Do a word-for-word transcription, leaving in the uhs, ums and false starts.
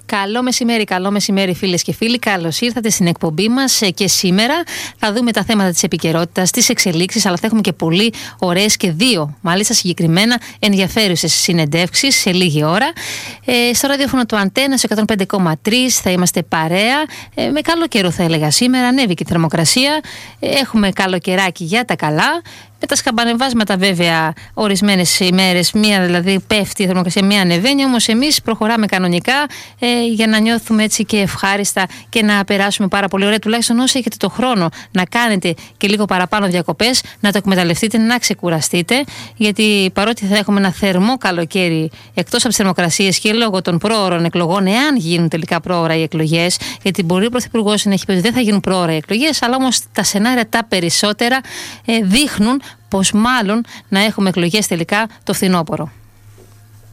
Καλό μεσημέρι, καλό μεσημέρι φίλες και φίλοι. Καλώς ήρθατε στην εκπομπή μας και σήμερα θα δούμε τα θέματα της επικαιρότητας, τις εξελίξεις, αλλά θα έχουμε και πολύ ωραίες και δύο, μάλιστα συγκεκριμένα ενδιαφέρουσες συνεντεύξεις σε λίγη ώρα. Ε, στο ραδιόφωνο του Αντένα, στο εκατόν πέντε κόμμα τρία θα είμαστε παρέα. Ε, με καλό καιρό θα έλεγα σήμερα, ανέβηκε η θερμοκρασία. Ε, έχουμε καλοκαιράκι για τα καλά. Με τα σκαμπανεβάσματα βέβαια ορισμένες ημέρες, μία δηλαδή πέφτει η θερμοκρασία, μία ανεβαίνει, όμως εμείς προχωράμε κανονικά ε, για να νιώθουμε έτσι και ευχάριστα και να περάσουμε πάρα πολύ ωραία. Τουλάχιστον όσοι έχετε το χρόνο να κάνετε και λίγο παραπάνω διακοπές, να το εκμεταλλευτείτε, να ξεκουραστείτε, γιατί παρότι θα έχουμε ένα θερμό καλοκαίρι εκτός από τις θερμοκρασίες και λόγω των πρόωρων εκλογών, εάν γίνουν τελικά πρόωρα οι εκλογές, γιατί μπορεί ο Πρωθυπουργός να έχει πει ότι δεν θα γίνουν πρόωρα οι εκλογές, αλλά όμως τα σενάρια τα περισσότερα ε, δείχνουν πως μάλλον να έχουμε εκλογές τελικά το φθινόπωρο.